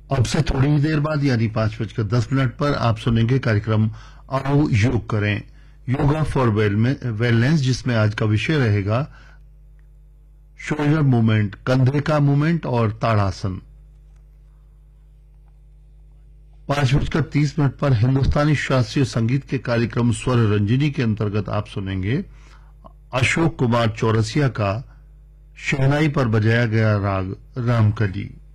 अब से थोड़ी ही देर बाद यानी 5:10 पर आप सुनेंगे कार्यक्रम आओ योग करें, योगा फॉर वेलनेस, जिसमें आज का विषय रहेगा शोल्डर मूवमेंट, कंधे का मूवमेंट और ताड़ासन। 5:30 पर हिंदुस्तानी शास्त्रीय संगीत के कार्यक्रम स्वर रंजनी के अंतर्गत आप सुनेंगे अशोक कुमार चौरसिया का शहनाई पर बजाया गया राग रामकली।